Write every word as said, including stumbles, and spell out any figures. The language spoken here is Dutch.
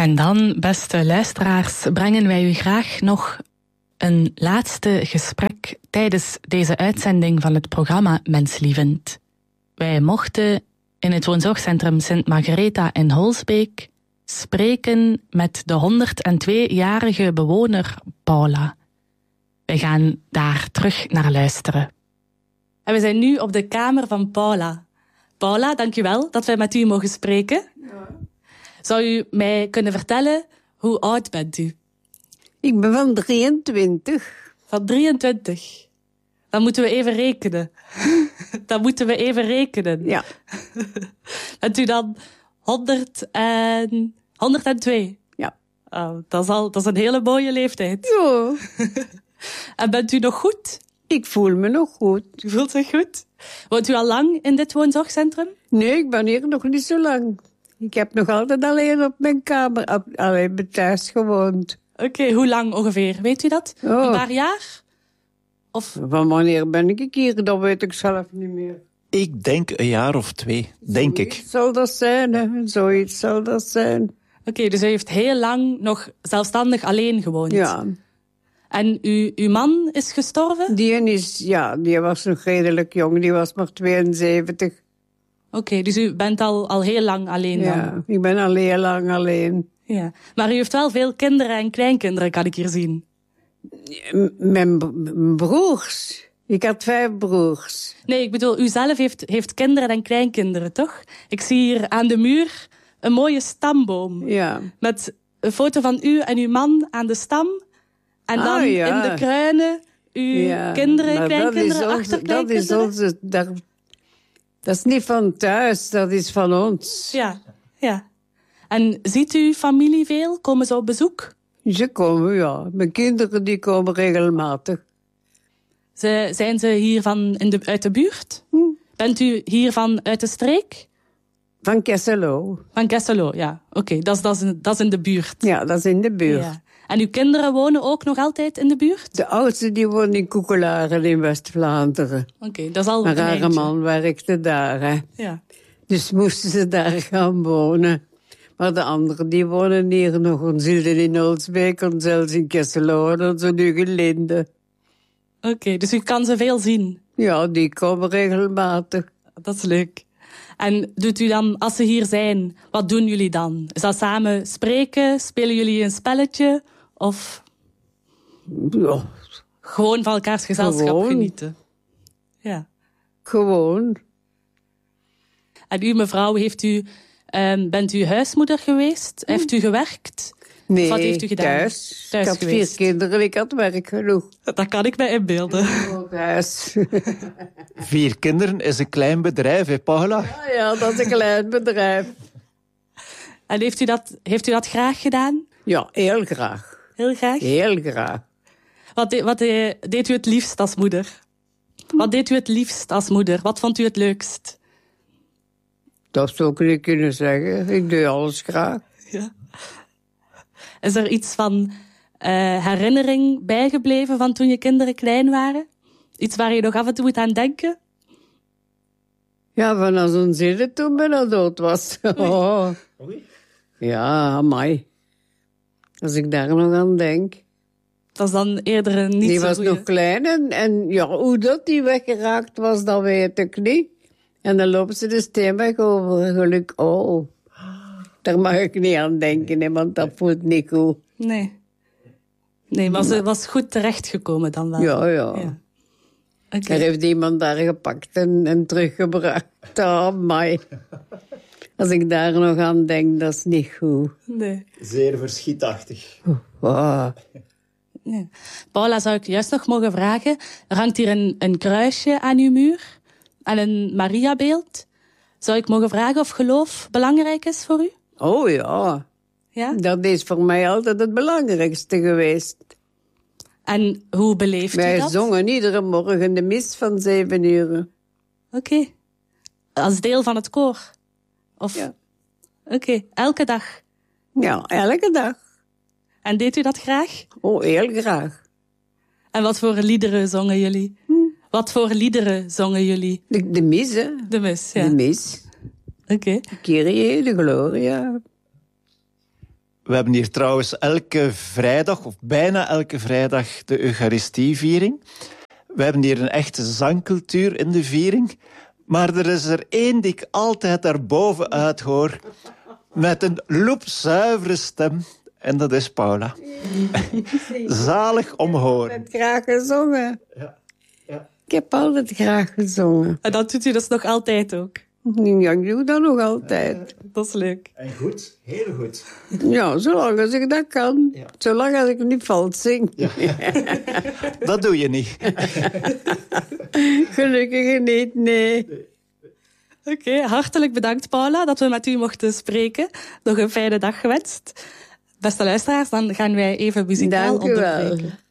En dan, beste luisteraars, brengen wij u graag nog een laatste gesprek tijdens deze uitzending van het programma Menslievend. Wij mochten in het woonzorgcentrum Sint Margaretha in Holsbeek spreken met de honderdtweejarige bewoner Paula. Wij gaan daar terug naar luisteren. En we zijn nu op de kamer van Paula. Paula, dankjewel dat wij met u mogen spreken. Ja. Zou u mij kunnen vertellen, hoe oud bent u? Ik ben van drieëntwintig. Van drieëntwintig. Dan moeten we even rekenen. Dan moeten we even rekenen. Ja. Bent u dan honderd en... honderdtwee? Ja. Oh, dat, is al, dat is een hele mooie leeftijd. Ja. En bent u nog goed? Ik voel me nog goed. U voelt zich goed? Woont u al lang in dit woonzorgcentrum? Nee, ik ben hier nog niet zo lang. Ik heb nog altijd alleen op mijn kamer, op, alleen bij thuis gewoond. Oké, okay, hoe lang ongeveer? Weet u dat? Oh. Een paar jaar? Of... Van wanneer ben ik hier? Dat weet ik zelf niet meer. Ik denk een jaar of twee, denk Zoiets ik. Zal dat zijn, hè? Zoiets zal dat zijn. Oké, okay, dus u heeft heel lang nog zelfstandig alleen gewoond? Ja. En u, uw man is gestorven? Die is, ja, die was nog redelijk jong. Die was maar tweeënzeventig. Oké, okay, dus u bent al, al heel lang alleen dan? Ja, ik ben al heel lang alleen. Ja. Maar u heeft wel veel kinderen en kleinkinderen, kan ik hier zien. Mijn broers. Ik had vijf broers. Nee, ik bedoel, u zelf heeft, heeft kinderen en kleinkinderen, toch? Ik zie hier aan de muur een mooie stamboom. Ja. Met een foto van u en uw man aan de stam. En dan ah, ja. in de kruinen uw ja, kinderen en kleinkinderen, achterkleinkinderen. Dat is onze... Dat, dat is niet van thuis, dat is van ons. Ja, ja. En ziet u familie veel? Komen ze op bezoek? Ze komen, ja. Mijn kinderen die komen regelmatig. Ze, zijn ze hier van in de, uit de buurt? Hm. Bent u hiervan uit de streek? Van Kesselo. Van Kesselo, ja. Oké, okay, dat, dat, is, dat is in de buurt. Ja, dat is in de buurt. Ja. En uw kinderen wonen ook nog altijd in de buurt? De oudste die woont in Koekelaren in West-Vlaanderen. Oké, okay, dat is al een rare eindje. man werkte daar, hè. Ja. Dus moesten ze daar gaan wonen. Maar de anderen die wonen hier nog. Ons in Holsbeek en zelfs in Kesselo en zo nu gelinde. Oké, okay, dus u kan ze veel zien? Ja, die komen regelmatig. Dat is leuk. En doet u dan, als ze hier zijn, wat doen jullie dan? Is dat samen spreken? Spelen jullie een spelletje? Of ja. gewoon van elkaars gezelschap gewoon. genieten? Ja. Gewoon. En u, mevrouw, heeft u, um, bent u huismoeder geweest? Hm. Heeft u gewerkt? Nee, of wat heeft u gedaan? thuis. thuis ik had geweest. vier kinderen, ik had werk genoeg. Dat kan ik mij inbeelden. Oh, thuis. Vier kinderen is een klein bedrijf, hè, Paula? Ja, ja, dat is een klein bedrijf. En heeft u dat, heeft u dat graag gedaan? Ja, heel graag. Heel graag? Heel graag. Wat, de, wat de, deed u het liefst als moeder? Wat deed u het liefst als moeder? Wat vond u het leukst? Dat zou ik niet kunnen zeggen. Ik doe alles graag. Ja. Is er iets van uh, herinnering bijgebleven van toen je kinderen klein waren? Iets waar je nog af en toe moet aan denken? Ja, van als een zin toen bijna dood was. Oh. Oei. Ja, amai. Als ik daar nog aan denk. Dat is dan eerder een niet die zo was goeie... nog klein en, en ja, hoe dat die weggeraakt was, dat weet ik niet. En dan lopen ze de steenweg over. Geluk, oh. Daar mag ik niet aan denken, hè, want dat voelt niet goed. Nee. Nee, maar ze was goed terechtgekomen dan wel. Ja, ja. ja. Okay. Er heeft iemand daar gepakt en, en teruggebracht. Oh, my. Als ik daar nog aan denk, dat is niet goed. Nee. Zeer verschietachtig. Wow. Ja. Paula, zou ik juist nog mogen vragen? Er hangt hier een, een kruisje aan uw muur. En een Mariabeeld. Zou ik mogen vragen of geloof belangrijk is voor u? Oh ja. Ja? Dat is voor mij altijd het belangrijkste geweest. En hoe beleeft Wij u dat? Wij zongen iedere morgen de mis van zeven uur. Oké. Okay. Als deel van het koor? Of... Ja. Oké, okay. Elke dag? Ja, elke dag. En deed u dat graag? Oh, heel graag. En wat voor liederen zongen jullie? Hm. Wat voor liederen zongen jullie? De, de mis, hè? De mis, ja. De mis. Oké. Okay. De Kyrie, de Gloria. We hebben hier trouwens elke vrijdag, of bijna elke vrijdag, de Eucharistieviering. We hebben hier een echte zangcultuur in de viering. Maar er is er één die ik altijd daarboven uit hoor, met een loepzuivere stem. En dat is Paula. Zalig om horen. Ik heb graag gezongen. Ja. Ja. Ik heb altijd graag gezongen. En dat doet u dus nog altijd ook? Ja, ik doe dat nog altijd. Dat is leuk. En goed, heel goed. Ja, zolang als ik dat kan. Ja. Zolang als ik niet vals zing. Ja. Dat doe je niet. Gelukkig niet, nee. Oké, okay, hartelijk bedankt Paula dat we met u mochten spreken. Nog een fijne dag gewenst. Beste luisteraars, dan gaan wij even muzikaal Dank u wel. onderbreken.